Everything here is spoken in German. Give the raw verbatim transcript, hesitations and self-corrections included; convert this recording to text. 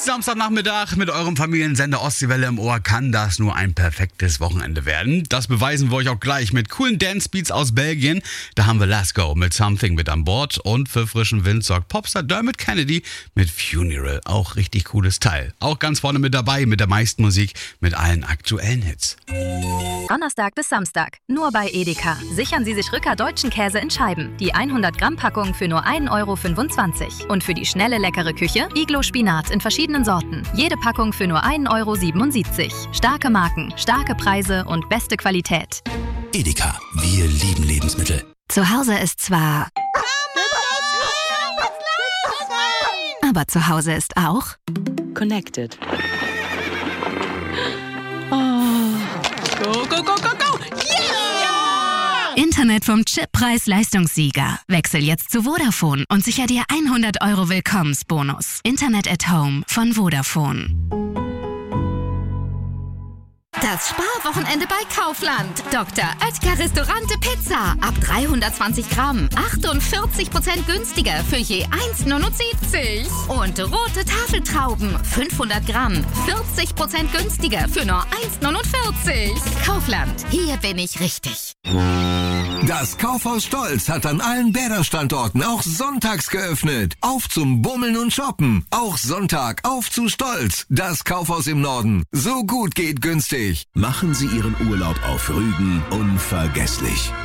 Samstagnachmittag mit eurem Familiensender Ostseewelle im Ohr kann das nur ein perfektes Wochenende werden. Das beweisen wir euch auch gleich mit coolen Dance-Beats aus Belgien. Da haben wir Let's Go mit Something mit an Bord und für frischen Wind sorgt Popstar Dermot Kennedy mit Funeral. Auch richtig cooles Teil. Auch ganz vorne mit dabei mit der meisten Musik, mit allen aktuellen Hits. Donnerstag bis Samstag, nur bei Edeka. Sichern Sie sich Rücker deutschen Käse in Scheiben. Die hundert Gramm Packung für nur ein Euro fünfundzwanzig. Und für die schnelle, leckere Küche, Iglo Spinat in verschiedenen Sorten. Jede Packung für nur ein Euro siebenundsiebzig. Starke Marken, starke Preise und beste Qualität. Edeka, wir lieben Lebensmittel. Zu Hause ist zwar... Aber zu Hause ist auch... Connected. Oh. Go, go, go, go, go! Yeah! Internet vom Chippreis-Leistungssieger. Wechsel jetzt zu Vodafone und sicher dir hundert Euro Willkommensbonus. Internet at Home von Vodafone. Das Sparwochenende bei Kaufland. Doktor Oetker Restaurante Pizza. Ab dreihundertzwanzig Gramm. achtundvierzig Prozent günstiger für je eins neunundsiebzig. Und rote Tafeltrauben. fünfhundert Gramm. vierzig Prozent günstiger für nur eins neunundvierzig. Kaufland. Hier bin ich richtig. Das Kaufhaus Stolz hat an allen Bäder-Standorten auch sonntags geöffnet. Auf zum Bummeln und Shoppen. Auch Sonntag auf zu Stolz. Das Kaufhaus im Norden. So gut geht günstig. Machen Sie Ihren Urlaub auf Rügen unvergesslich.